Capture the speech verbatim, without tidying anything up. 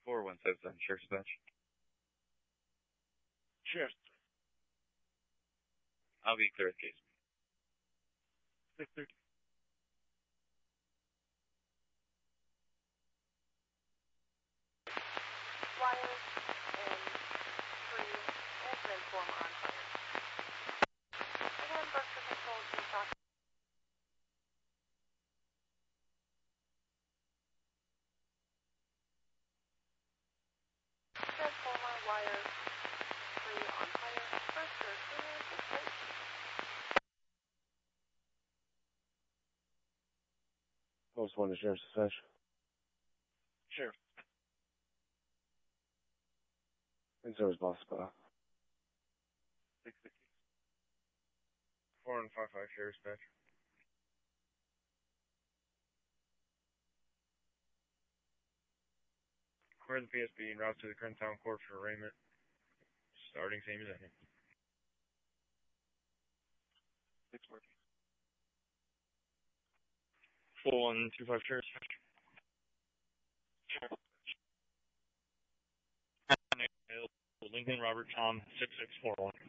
four one seven seven, Sheriff's Dispatch. Sheriff. I'll be clear with case. six thirty. Wires and three and transformer on fire. Again, Berkshire Control to talk. Transformer, wire, three on fire. Berkshire, clear, six eight. Post one to Sheriff's Dispatch. Sheriff. In service, boss. Uh, six sixty. four one five five, Sheriff's Dispatch. Clear the P S B and route to the current town court for arraignment. Starting same as ending. Six working. four one two five, Sheriff's Dispatch. Lincoln Robert Tom six six four one.